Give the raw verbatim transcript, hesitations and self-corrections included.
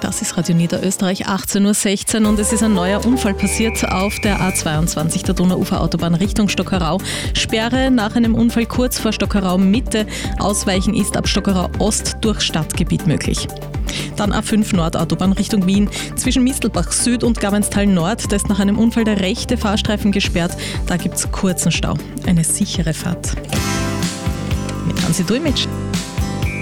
Das ist Radio Niederösterreich, achtzehn Uhr sechzehn, und es ist ein neuer Unfall passiert auf der A zweiundzwanzig, der Donauuferautobahn Richtung Stockerau. Sperre nach einem Unfall kurz vor Stockerau Mitte. Ausweichen ist ab Stockerau Ost durch Stadtgebiet möglich. Dann A fünf Nordautobahn Richtung Wien. Zwischen Mistelbach Süd und Gabenstal Nord, da ist nach einem Unfall der rechte Fahrstreifen gesperrt. Da gibt es kurzen Stau. Eine sichere Fahrt. Mit Hansi Dulmitsch.